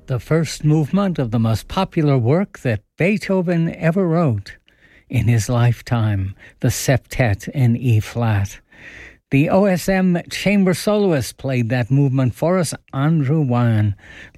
the first movement of the most popular work that Beethoven ever wrote in his lifetime, the Septet in E-flat. The OSM chamber soloist played that movement for us. Andrew Wan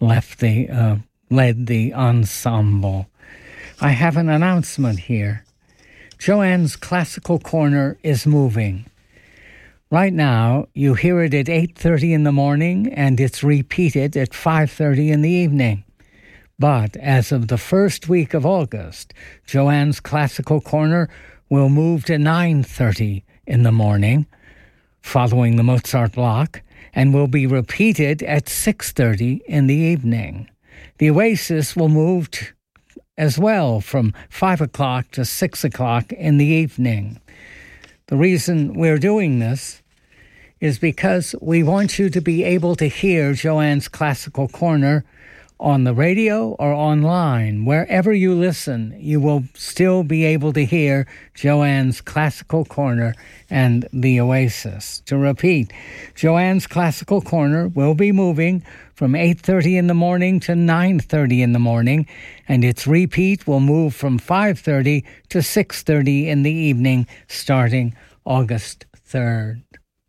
led the ensemble. I have an announcement here. Joanne's Classical Corner is moving. Right now, you hear it at 8:30 in the morning, and it's repeated at 5:30 in the evening. But as of the first week of August, Joanne's Classical Corner will move to 9:30 in the morning, following the Mozart block, and will be repeated at 6:30 in the evening. The Oasis will move as well from 5 o'clock to 6 o'clock in the evening. The reason we're doing this is because we want you to be able to hear Joanne's Classical Corner on the radio or online. Wherever you listen, you will still be able to hear Joanne's Classical Corner and the Oasis. To repeat, Joanne's Classical Corner will be moving from 8:30 in the morning to 9:30 in the morning, and its repeat will move from 5:30 to 6:30 in the evening, starting August 3rd.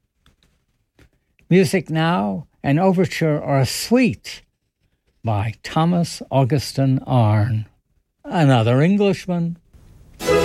Music now, an overture or a suite by Thomas Augustin Arne. Another Englishman.